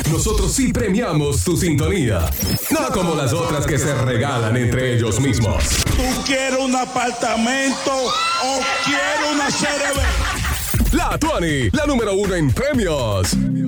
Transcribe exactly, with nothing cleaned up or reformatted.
Nosotros sí premiamos tu sintonía. No como las otras que se regalan entre ellos mismos. ¿Tú quieres un apartamento o quieres una C R B? La Tuani, la número uno en premios.